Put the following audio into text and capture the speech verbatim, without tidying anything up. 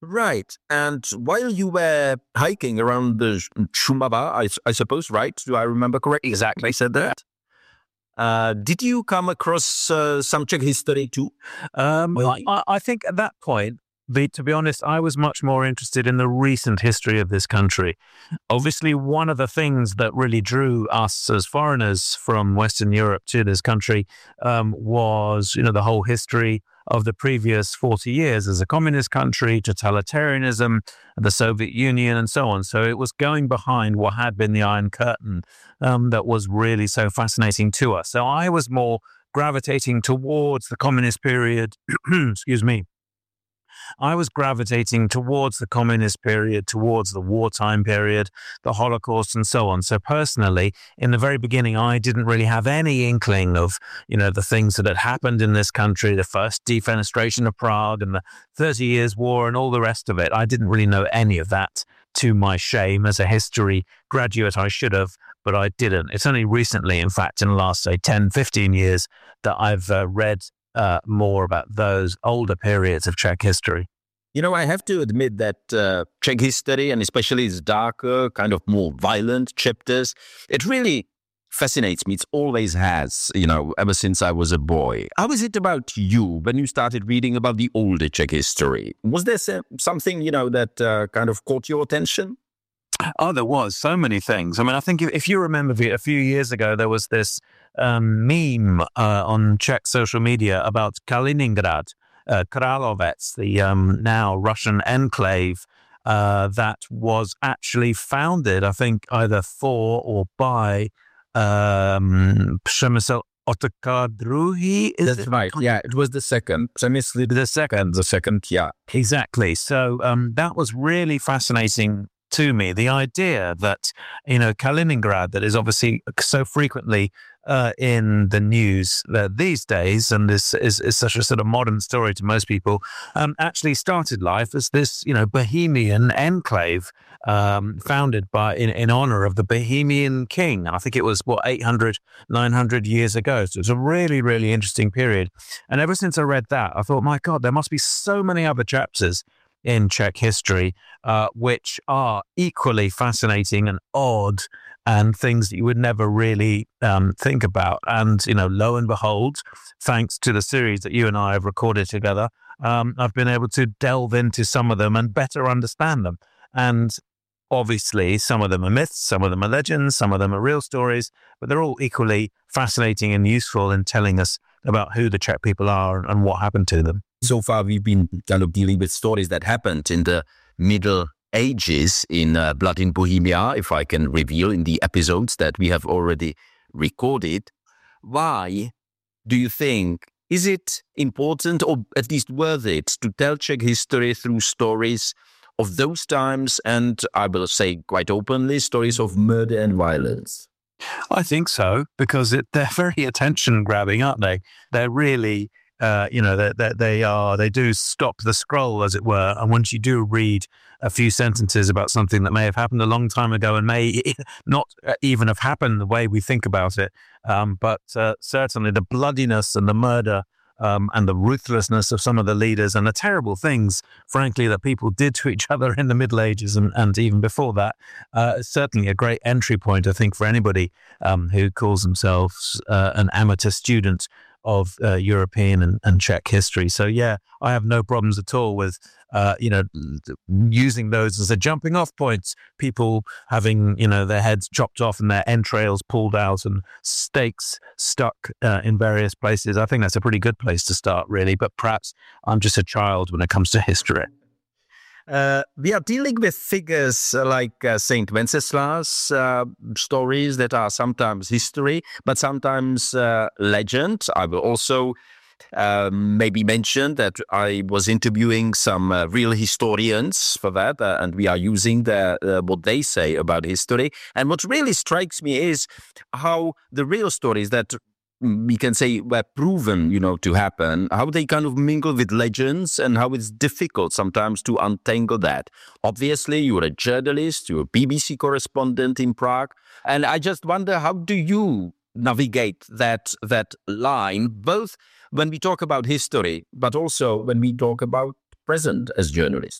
Right. And while you were hiking around the Shumava, I, I suppose, right? Do I remember correctly? Exactly. I said that. Uh, did you come across uh, some Czech history too? Um, well, I, I think at that point, the, to be honest, I was much more interested in the recent history of this country. Obviously, one of the things that really drew us as foreigners from Western Europe to this country um, was, you know, the whole history of the previous forty years as a communist country, totalitarianism, the Soviet Union, and so on. So it was going behind what had been the Iron Curtain um, that was really so fascinating to us. So I was more gravitating towards the communist period, excuse me, I was gravitating towards the communist period, towards the wartime period, the Holocaust, and so on. So personally, in the very beginning, I didn't really have any inkling of, you know, the things that had happened in this country, the first defenestration of Prague and the Thirty Years' War and all the rest of it. I didn't really know any of that, to my shame. As a history graduate, I should have, but I didn't. It's only recently, in fact, in the last, say, ten, fifteen years, that I've uh, read Uh, more about those older periods of Czech history. You know, I have to admit that uh, Czech history, and especially its darker, kind of more violent chapters, it really fascinates me. It always has, you know, ever since I was a boy. How is it about you when you started reading about the older Czech history? Was there something, you know, that uh, kind of caught your attention? Oh, there was so many things. I mean, I think if, if you remember a few years ago, there was this um, meme uh, on Czech social media about Kaliningrad, uh, Kralovec, the um, now Russian enclave uh, that was actually founded, I think, either for or by um, Přemysl Otakar druhý. That's it? Right. Yeah, it was the second. Přemysl the second. The second, yeah. Exactly. So um, that was really fascinating to me, the idea that, you know, Kaliningrad, that is obviously so frequently uh, in the news uh, these days, and this is, is such a sort of modern story to most people, um, actually started life as this, you know, Bohemian enclave um, founded by in, in honor of the Bohemian king. And I think it was, what, eight hundred, nine hundred years ago. So it's a really, really interesting period. And ever since I read that, I thought, my God, there must be so many other chapters in Czech history, uh, which are equally fascinating and odd and things that you would never really um, think about. And, you know, lo and behold, thanks to the series that you and I have recorded together, um, I've been able to delve into some of them and better understand them. And obviously, some of them are myths, some of them are legends, some of them are real stories, but they're all equally fascinating and useful in telling us about who the Czech people are and what happened to them. So far, we've been kind of dealing with stories that happened in the Middle Ages in uh, Blood in Bohemia, if I can reveal in the episodes that we have already recorded. Why do you think, is it important or at least worth it to tell Czech history through stories of those times and, I will say quite openly, stories of murder and violence? I think so, because it, they're very attention-grabbing, aren't they? They're really... Uh, you know, they, they, they are, they do stop the scroll, as it were. And once you do read a few sentences about something that may have happened a long time ago and may not even have happened the way we think about it, um, but uh, certainly the bloodiness and the murder um, and the ruthlessness of some of the leaders and the terrible things, frankly, that people did to each other in the Middle Ages and, and even before that, uh, is certainly a great entry point, I think, for anybody um, who calls themselves uh, an amateur student of uh, European and, and Czech history. So yeah, I have no problems at all with, uh, you know, using those as a jumping off points. People having, you know, their heads chopped off and their entrails pulled out and stakes stuck uh, in various places. I think that's a pretty good place to start, really. But perhaps I'm just a child when it comes to history. Uh, we are dealing with figures like uh, Saint Wenceslas, uh, stories that are sometimes history, but sometimes uh, legend. I will also uh, maybe mention that I was interviewing some uh, real historians for that, uh, and we are using the, uh, what they say about history. And what really strikes me is how the real stories that we can say were proven, you know, to happen, how they kind of mingle with legends and how it's difficult sometimes to untangle that. Obviously, you're a journalist, you're a B B C correspondent in Prague. And I just wonder, how do you navigate that, that line, both when we talk about history, but also when we talk about present as journalists?